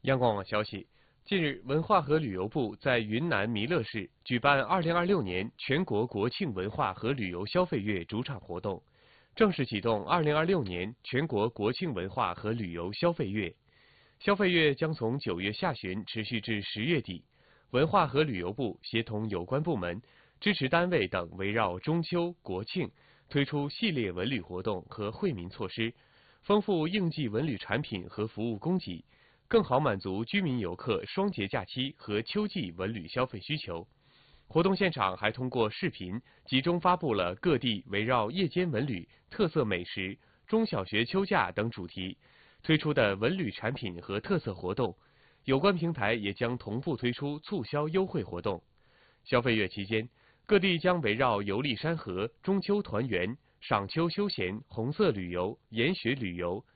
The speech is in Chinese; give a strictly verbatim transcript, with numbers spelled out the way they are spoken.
央广网消息，近日，文化和旅游部在云南弥勒市举办二零二六年全国国庆文化和旅游消费月主场活动，正式启动二零二六年全国国庆文化和旅游消费月。消费月将从九月下旬持续至十月底。文化和旅游部协同有关部门、支持单位等，围绕中秋、国庆推出系列文旅活动和惠民措施，丰富应季文旅产品和服务供给，更好满足居民游客双节假期和秋季文旅消费需求。活动现场还通过视频集中发布了各地围绕夜间文旅、特色美食、中小学秋假等主题推出的文旅产品和特色活动。有关平台也将同步推出促销优惠活动。消费月期间，各地将围绕游历山河、中秋团圆、赏秋休闲、红色旅游、研学旅游、